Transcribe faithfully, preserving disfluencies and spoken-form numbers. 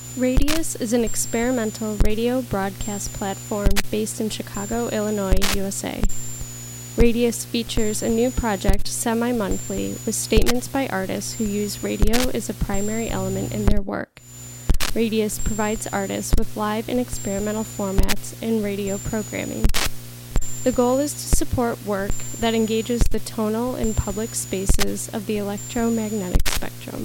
Radius is an experimental radio broadcast platform based in Chicago, Illinois, U S A. Radius features a new project semi-monthly with statements by artists who use radio as a primary element in their work. Radius provides artists with live and experimental formats in radio programming. The goal is to support work that engages the tonal and public spaces of the electromagnetic spectrum.